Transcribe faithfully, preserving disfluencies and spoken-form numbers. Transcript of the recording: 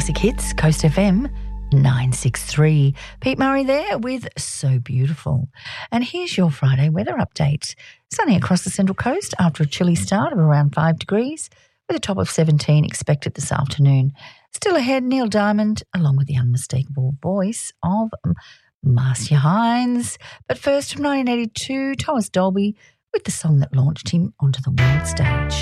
Classic Hits, Coast F M nine sixty-three. Pete Murray there with So Beautiful. And here's your Friday weather update. Sunny across the Central Coast after a chilly start of around five degrees with a top of seventeen expected this afternoon. Still ahead, Neil Diamond along with the unmistakable voice of Marcia Hines. But first, from nineteen eighty-two, Thomas Dolby with the song that launched him onto the world stage.